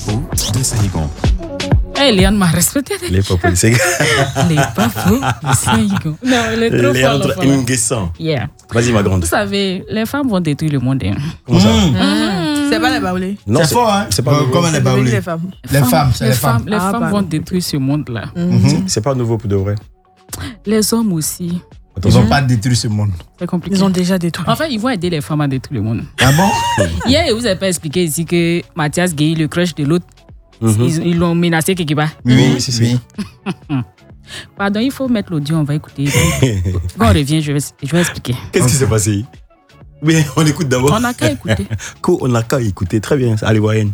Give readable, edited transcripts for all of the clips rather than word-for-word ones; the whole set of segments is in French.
fous de Saigon. Léon m'a respecté. Les pas fous de Saigon. Les pas fous de Saigon. Non, il est trop fort. Léandre Nguessan. Yeah. Vas-y, ma grande. Vous savez, les femmes vont détruire le monde. Comment ça? C'est pas les baoulés. Non, c'est fort, hein? C'est pas nouveau. Comme les baoulés. Les femmes. Les femmes. Les femmes vont détruire ce monde-là. C'est pas nouveau pour de vrai. Les hommes aussi. Ils n'ont pas détruit ce monde. C'est compliqué. Ils ont déjà détruit. En fait, ils vont aider les femmes à détruire le monde. Ah bon? Hier, vous avez pas expliqué ici que Mathias Gueye, le crush de l'autre, ils l'ont menacé quelque part. Oui. Pardon, il faut mettre l'audio, on va écouter. Quand on revient, je vais expliquer. Qu'est-ce qui s'est passé? Oui, on écoute d'abord. On n'a qu'à écouter. On n'a qu'à écouter. Très bien. Allez, Wayne.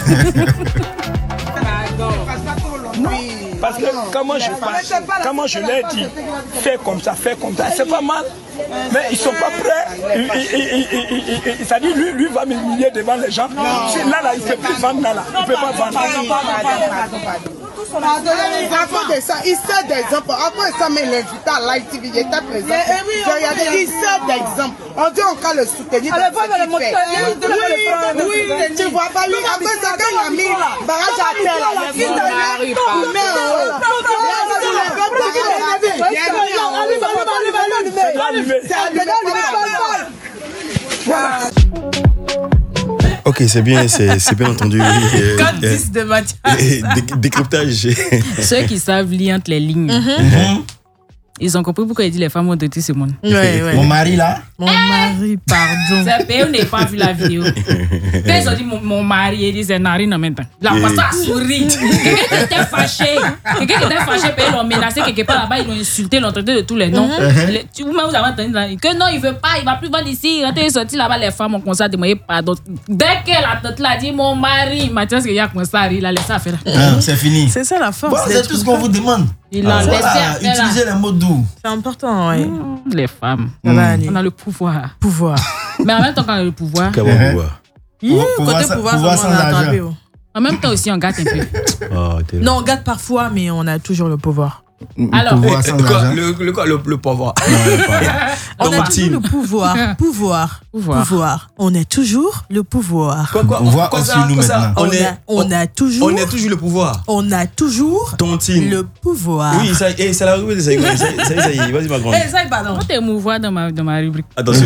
Parce que comment je l'ai dit, fais comme ça, c'est pas mal. Mais ils sont pas prêts. Ça dit, lui va m'humilier devant les gens. Là, il ne peut plus vendre là. Il ne peut pas vendre. Les enfants de ça, ils servent d'exemple. Après ça, mais l'invité à Live TV, il était présent. Ils servent d'exemple. On dit on peut le soutenir. Oui, tu vois pas lui. Après ça, quand il a mis barrage à terre, il n'arrive pas. Ok, c'est bien entendu. Code 10 de Mathias. Décryptage. Ceux qui savent lire entre les lignes, ils ont compris pourquoi il dit les femmes ont détruit ce monde. Ouais. Mon mari là? Mon mari, pardon. C'est PO n'a pas vu la vidéo. Quand ils ont dit mon mari, il dit c'est narine en même temps. Il a passé à sourire. Quelqu'un qui était fâché. Ils l'ont menacé quelque part là-bas, ils l'ont insulté, ils l'ont traité de tous les noms. Vous-même, vous avez entendu là, que non, il veut pas, il va plus vendre ici. Quand il est sorti là-bas, les femmes ont commencé à demander pardon. Dès que la tante l'a dit, mon mari, Mathias, il a commencé à rire, il a laissé faire. C'est fini. C'est ça la force. Bon, c'est tout ce qu'on vous demande. Il a laissé faire. Utilisez les mots doux. C'est important, oui. Les femmes. Ça va aller. On a le pouvoir. Pouvoir. Mais en même temps, quand on a le pouvoir, Comment pouvoir? Côté pouvoir, sans on a argent. attrapé. en même temps aussi, on gâte un peu. Non, on gâte parfois, mais on a toujours le pouvoir. Alors, Pouvoir sans argent. Le pouvoir. On a toujours le pouvoir. Pouvoir. On a toujours le pouvoir. On voit aussi nous maintenant. On a toujours. On est toujours le pouvoir. On a toujours Tontine. le pouvoir. Oui, ça, c'est la rubrique de ça. Ça y est, vas-y ma grande. Ça, pardon. on t'émouvoir dans ma rubrique. Attention.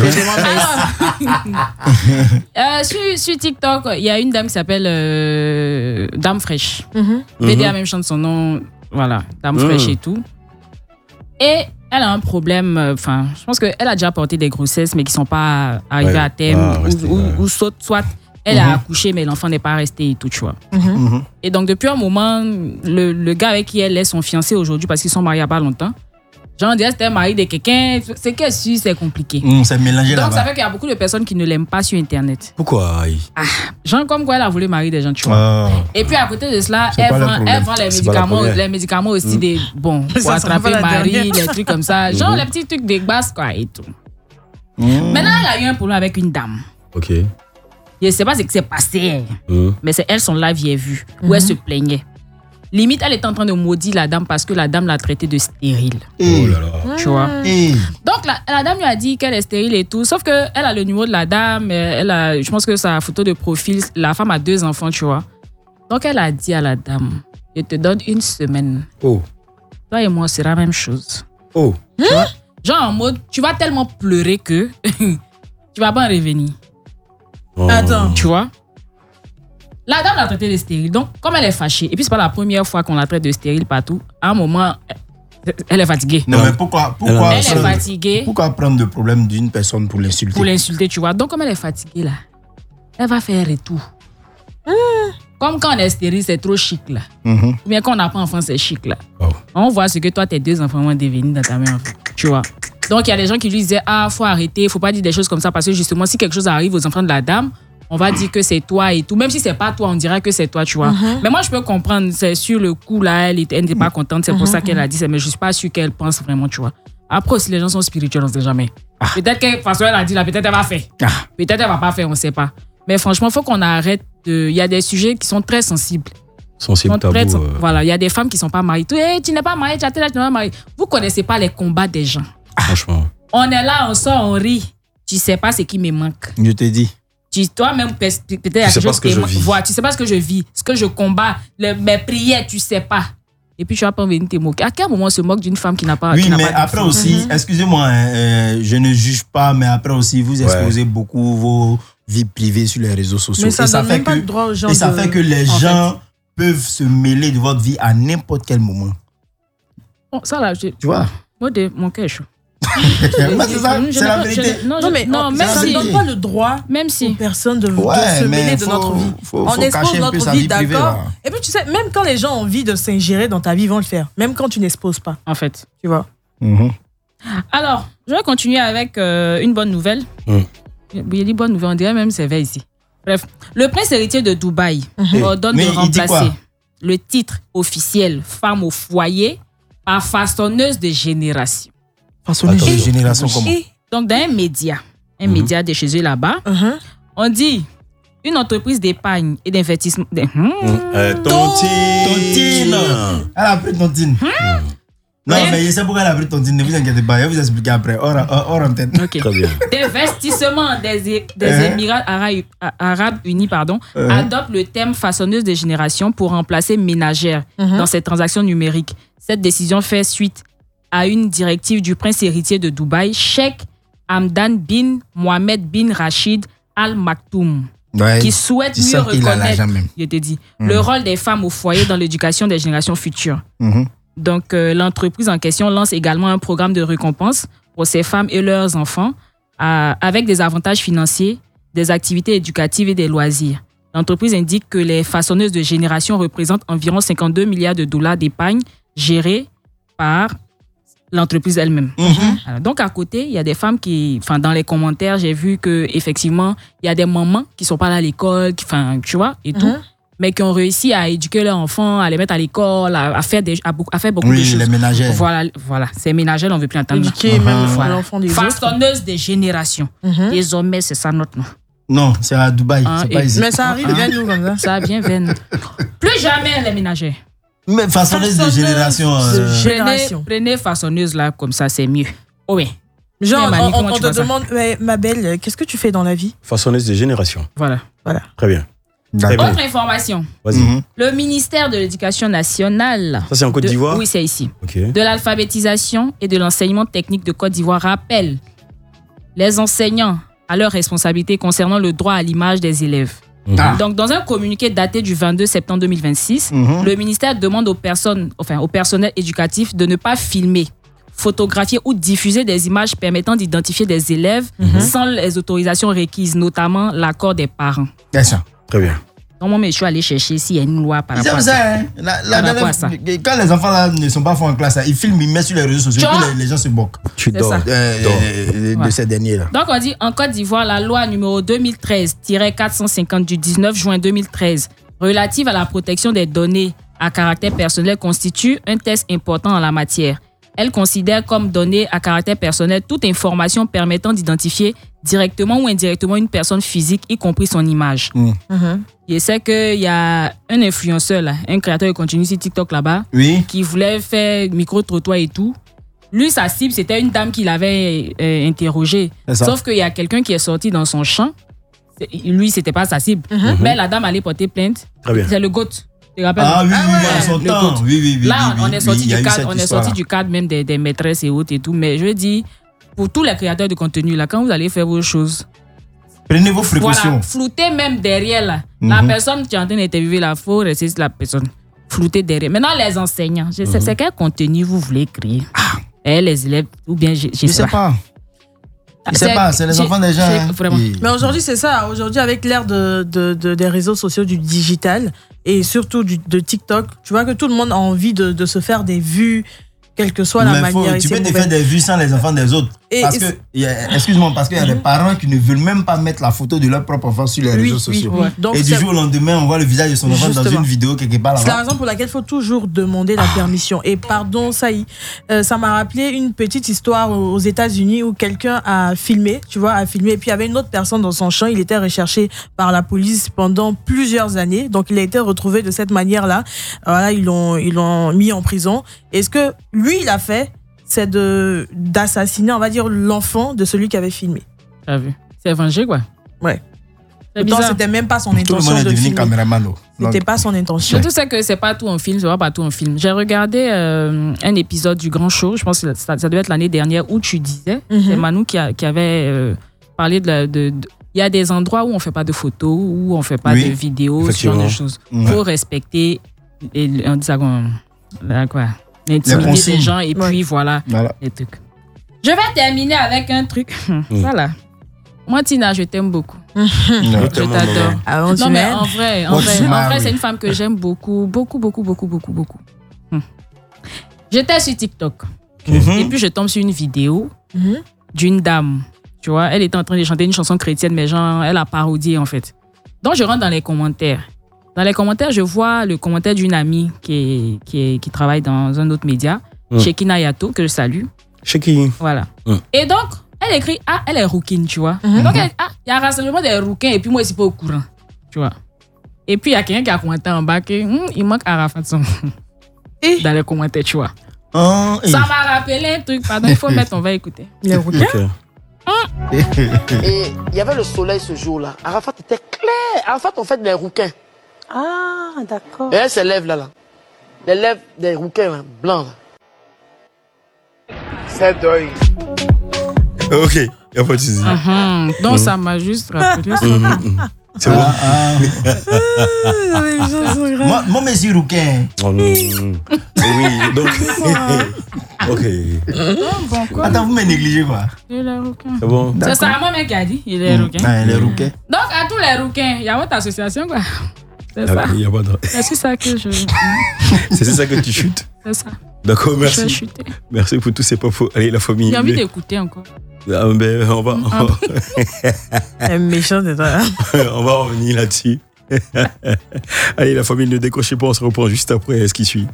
Sur TikTok, il y a une dame qui s'appelle Dame Fraîche. PDA même chante son nom. Voilà, Dame Fraîche et tout. Et elle a un problème. Enfin, je pense qu'elle a déjà porté des grossesses, mais qui ne sont pas arrivées à terme. Ou soit elle a accouché, mais l'enfant n'est pas resté et tout, tu vois. Et donc, depuis un moment, le gars avec qui elle est son fiancé aujourd'hui, parce qu'ils sont mariés il n'y a pas longtemps, genre, on dirait que c'était un mari de quelqu'un. C'est que si, c'est compliqué. C'est mélangé Donc, là-bas. ça fait qu'il y a beaucoup de personnes qui ne l'aiment pas sur Internet. Pourquoi? Genre, comme quoi elle a voulu marier des gens, tu vois. Et puis, à côté de cela, elle vend les médicaments aussi des. Bon, pour attraper le mari, les trucs comme ça. Genre, les petits trucs de base, quoi, et tout. Maintenant, elle a eu un problème avec une dame. Ok. Je ne sais pas ce qui s'est passé, mais c'est elle, son live, j'ai vu, où elle se plaignait. Limite, elle était en train de maudire la dame parce que la dame l'a traitée de stérile. Oh là là. Tu vois. Donc, la dame lui a dit qu'elle est stérile et tout. Sauf qu'elle a le numéro de la dame. Je pense que sa photo de profil, la femme a 2 enfants, tu vois. Donc, elle a dit à la dame, je te donne 1 semaine. Oh. Toi et moi, c'est la même chose. Oh. Tu vois? Genre en mode, tu vas tellement pleurer que tu vas pas en revenir. Oh. Attends. Tu vois? La dame l'a traité de stérile. Donc, comme elle est fâchée, et puis c'est pas la première fois qu'on la traite de stérile partout, à un moment, elle est fatiguée. Non, mais pourquoi elle est fatiguée. Pourquoi prendre le problème d'une personne pour l'insulter? Pour l'insulter, tu vois. Donc, comme elle est fatiguée, là, elle va faire un retour. Comme quand on est stérile, c'est trop chic, là. Ou bien quand on n'a pas enfant, c'est chic, là. Oh. On voit ce que toi, tes 2 enfants vont devenir dans ta main, en fait. Tu vois. Donc, il y a des gens qui lui disaient, faut arrêter, faut pas dire des choses comme ça, parce que justement, si quelque chose arrive aux enfants de la dame, on va dire que c'est toi et tout. Même si c'est pas toi, on dirait que c'est toi, tu vois. Mais moi, je peux comprendre. C'est sur le coup, là, elle n'était pas contente. C'est pour ça qu'elle a dit ça. Mais je suis pas sûre qu'elle pense vraiment, tu vois. Après, si les gens sont spirituels, on ne sait jamais. Peut-être que, parce qu'elle a dit là, peut-être elle va faire. Peut-être elle va pas faire, on ne sait pas. Mais franchement, il faut qu'on arrête de... Il y a des sujets qui sont très sensibles. Sensible, tabou. Voilà, il y a des femmes qui ne sont pas mariées. Tu n'es pas mariée, tu n'es pas mariée. Vous ne connaissez pas les combats des gens. Franchement. On est là, on sort, on rit. Tu ne sais pas ce qui me manque. Je te dis. toi-même, peut-être il y a quelque chose que voilà, tu sais pas ce que je vis, ce que je combats, mes prières, tu sais pas. Et puis tu vas pas venir te moquer. À quel moment on se moque d'une femme qui n'a pas Oui, qui n'a mais pas après aussi, excusez-moi, je ne juge pas, mais après aussi, vous exposez beaucoup vos vies privées sur les réseaux sociaux. Mais ça donne même pas le droit aux gens. Et ça fait que les gens peuvent se mêler de votre vie à n'importe quel moment. Bon, ça là, tu vois? Moi, mon cœur est chaud. C'est ça, c'est la vérité. Non, mais même ça ne donne pas le droit aux personnes de se mêler de notre vie. On expose notre vie, d'accord. Et puis tu sais, même quand les gens ont envie de s'ingérer dans ta vie, ils vont le faire. Même quand tu n'exposes pas. En fait. Tu vois. Alors, je vais continuer avec une bonne nouvelle. Il y a des bonnes nouvelles, on dirait même c'est vrai ici. Bref, le prince héritier de Dubaï ordonne de remplacer le titre officiel femme au foyer par façonneuse de génération. Façonneuse de génération comment? Donc, dans un média de chez eux là-bas, on dit une entreprise d'épargne et d'investissement. Tontine. Elle a pris Tontine. Non, mais je sais pourquoi elle a pris Tontine. Ne vous inquiétez pas, je vais vous expliquer après. Hors en tête. Okay. Très bien. D'investissement des Émirats Arabes Unis adopte le terme façonneuse de génération pour remplacer ménagère dans ces transactions numériques. Cette décision fait suite à une directive du prince héritier de Dubaï, Sheikh Hamdan bin Mohamed bin Rachid Al Maktoum, qui souhaite mieux reconnaître, je te dis, le rôle des femmes au foyer dans l'éducation des générations futures. Donc, l'entreprise en question lance également un programme de récompense pour ces femmes et leurs enfants avec des avantages financiers, des activités éducatives et des loisirs. L'entreprise indique que les façonneuses de génération représentent environ 52 milliards de dollars d'épargne gérée par l'entreprise elle-même. Alors, donc, à côté, il y a des femmes qui... Enfin, dans les commentaires, j'ai vu qu'effectivement, il y a des mamans qui ne sont pas là à l'école, tu vois, et tout, mais qui ont réussi à éduquer leurs enfants, à les mettre à l'école, à faire beaucoup de choses. Oui, les ménagères. Voilà. Ces ménagères, on ne veut plus entendre. Éduquer même l'enfant des autres. Façonneuse des générations. Désormais, c'est ça notre nom. Non, c'est à Dubaï, c'est pas ici. Mais ça arrive vers nous comme ça. Ça vient vers nous. Plus jamais les ménagères. Mais façonneuse de génération. Prenez façonneuse là, comme ça, c'est mieux. Oui. Genre, on te demande, ma belle, qu'est-ce que tu fais dans la vie? Façonneuse de génération. Voilà. Très bien. Autre information. Vas-y. Le ministère de l'Éducation nationale. Ça, c'est en Côte d'Ivoire? Oui, c'est ici. Okay. De l'alphabétisation et de l'enseignement technique de Côte d'Ivoire rappelle les enseignants à leur responsabilité concernant le droit à l'image des élèves. Donc, dans un communiqué daté du 22 septembre 2026, le ministère demande au personnel éducatif de ne pas filmer, photographier ou diffuser des images permettant d'identifier des élèves sans les autorisations requises, notamment l'accord des parents. C'est ça. Très bien. Donc, moi, je suis allé chercher s'il y a une loi par rapport à ça. Quand les enfants là, ne sont pas forts en classe, ils filment, ils mettent sur les réseaux sociaux, puis les gens se moquent. Tu dors. De ces derniers-là. Donc, on dit en Côte d'Ivoire, la loi numéro 2013-450 du 19 juin 2013 relative à la protection des données à caractère personnel constitue un test important en la matière. Elle considère comme données à caractère personnel toute information permettant d'identifier directement ou indirectement une personne physique, y compris son image. Je sais qu'il y a un influenceur, là, un créateur de contenu sur TikTok là-bas, qui voulait faire micro-trottoir et tout. Lui, sa cible, c'était une dame qu'il avait interrogée. Sauf qu'il y a quelqu'un qui est sorti dans son champ. Lui, c'était pas sa cible. Mais la dame allait porter plainte. C'est le GOAT. Ah oui, en son temps. Oui. Là, on est sorti du cadre, du cadre même des maîtresses et autres et tout. Mais je dis, pour tous les créateurs de contenu, là, quand vous allez faire vos choses, prenez vos précautions. Voilà, floutez même derrière là. La personne qui est en train d'interviewer là, il faut rester la personne. Floutez derrière. Maintenant, les enseignants, je sais, c'est quel contenu vous voulez créer? Les élèves, ou bien je sais pas. Je sais pas, c'est les enfants des gens. Vraiment. Mais aujourd'hui, c'est ça. Aujourd'hui, avec l'ère des réseaux sociaux, du digital et surtout de TikTok, tu vois que tout le monde a envie de se faire des vues, quelle que soit la manière. Tu peux te faire des vues sans les enfants des autres. Excuse-moi, parce qu'il y a des parents qui ne veulent même pas mettre la photo de leur propre enfant sur les réseaux sociaux. Donc, et du jour au lendemain, on voit le visage de son enfant dans une vidéo quelque part là-bas. C'est la raison pour laquelle il faut toujours demander la permission. Et pardon, ça m'a rappelé une petite histoire aux États-Unis où quelqu'un a filmé, et puis il y avait une autre personne dans son champ. Il était recherché par la police pendant plusieurs années. Donc, il a été retrouvé de cette manière-là. Voilà, ils l'ont mis en prison. Et ce que lui, il a fait, c'est d'assassiner, on va dire, l'enfant de celui qui avait filmé. T'as vu? C'est vengé, quoi. Ouais. Pourtant, c'était même pas son intention. Tout le monde est devenu caméraman. C'était pas son intention. Surtout c'est que c'est pas tout un film, c'est pas tout un film. J'ai regardé un épisode du Grand Show, je pense que ça devait être l'année dernière, où tu disais, c'est Manu qui avait parlé de il y a des endroits où on fait pas de photos, où on fait pas de vidéos, ce genre de choses. Faut respecter l'intimité des gens et puis voilà les trucs. Je vais terminer avec un truc. Voilà. Moi, Tina, je t'aime beaucoup. Je t'adore. Non, mais en vrai, c'est une femme que j'aime beaucoup. J'étais sur TikTok. Et puis, je tombe sur une vidéo d'une dame. Tu vois, elle était en train de chanter une chanson chrétienne, mais genre, elle a parodié, en fait. Donc, je rentre dans les commentaires. Dans les commentaires, je vois le commentaire d'une amie qui travaille dans un autre média, Shekina Yato, que je salue. Shekina. Voilà. Et donc, elle écrit, elle est rouquine, tu vois. Donc, il y a un rassemblement des rouquins et puis moi, je ne suis pas au courant, tu vois. Et puis, il y a quelqu'un qui a commenté en bas il manque Arafat dans les commentaires, tu vois. Ça m'a rappelé un truc, pardon, il faut mettre, on va écouter. Les rouquins. Et il y avait le soleil ce jour-là. Arafat était clair. Arafat, en fait, des rouquins. Ah, d'accord. Et elle se lève là. Les lèvres des rouquins là, blancs. C'est deuil. Ok, il n'y a pas de souci. Donc, ça m'a juste rappelé ça. C'est bon. Moi, mes rouquins. Oui, donc. Ok. Attends, vous me négligez quoi? Il est rouquin. C'est bon. C'est ça, moi-même qui a dit. Il est rouquin. Il est rouquin. Donc, à tous les rouquins, il y a votre association, quoi. C'est ça. Il y a pas de... C'est ça que je. C'est ça que tu chutes? C'est ça. D'accord, merci. Je vais chuter. Merci pour tous ces propos. Allez, la famille. J'ai envie d'écouter encore. Ah, ben, on va. Méchant, c'est ça. On va revenir là-dessus. Allez, la famille, ne décrochez pas, on se reprend juste après ce qui suit.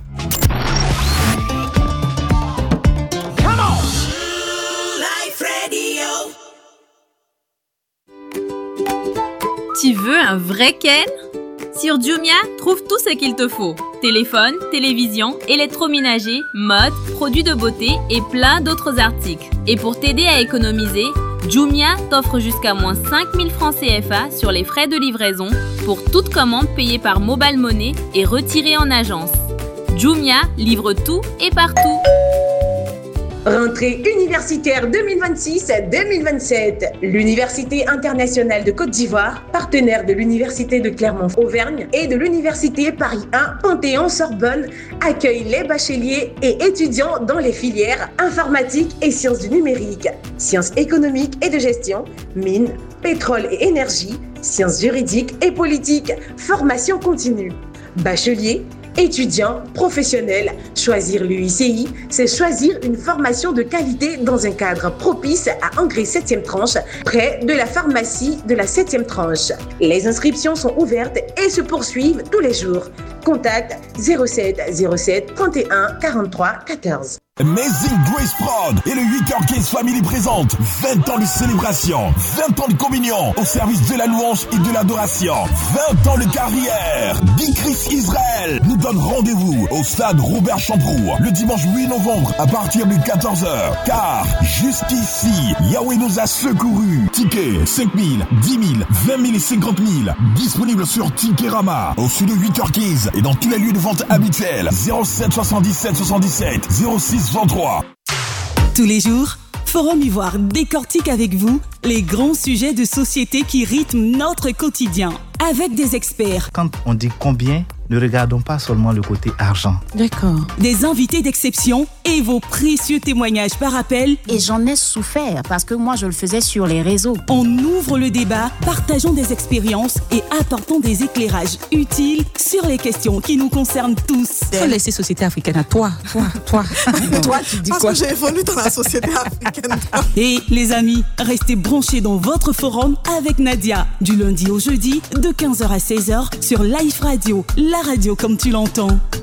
Tu veux un vrai Ken? Sur Jumia, trouve tout ce qu'il te faut. Téléphone, télévision, électroménager, mode, produits de beauté et plein d'autres articles. Et pour t'aider à économiser, Jumia t'offre jusqu'à moins 5 000 francs CFA sur les frais de livraison pour toute commande payée par Mobile Money et retirée en agence. Jumia livre tout et partout. Rentrée universitaire 2026-2027. L'Université internationale de Côte d'Ivoire, partenaire de l'Université de Clermont-Auvergne et de l'Université Paris 1 Panthéon-Sorbonne, accueille les bacheliers et étudiants dans les filières informatique et sciences du numérique, sciences économiques et de gestion, mines, pétrole et énergie, sciences juridiques et politiques, formation continue. Bachelier, étudiants, professionnels, choisir l'UICI, c'est choisir une formation de qualité dans un cadre propice à Engrais 7e tranche, près de la pharmacie de la 7e tranche. Les inscriptions sont ouvertes et se poursuivent tous les jours. Contact 07 07 31 43 14. Amazing Grace Prod et le 8h15 Family présente 20 ans de célébration, 20 ans de communion au service de la louange et de l'adoration, 20 ans de carrière. Bicris Israël nous donne rendez-vous au stade Robert Champroux le dimanche 8 novembre à partir de 14h. Car jusqu'ici, Yahweh nous a secourus. Tickets 5 000, 10 000, 20 000 et 50 000. Disponible sur Ticketama au sud de 8h15 et dans tous les lieux de vente habituels. 07 77 77 06 23. Tous les jours, Forum Ivoire décortique avec vous les grands sujets de société qui rythment notre quotidien. Avec des experts. Quand on dit combien, ne regardons pas seulement le côté argent. D'accord. Des invités d'exception et vos précieux témoignages par appel. Et j'en ai souffert parce que moi je le faisais sur les réseaux. On ouvre le débat, partageons des expériences et apportons des éclairages utiles sur les questions qui nous concernent tous. Il faut laisser société africaine à toi. Toi, tu dis parce quoi? Parce que j'ai évolué dans la société africaine. Et les amis, restez branchés dans votre forum avec Nadia, du lundi au jeudi, de 15h à 16h sur Live Radio, la radio comme tu l'entends.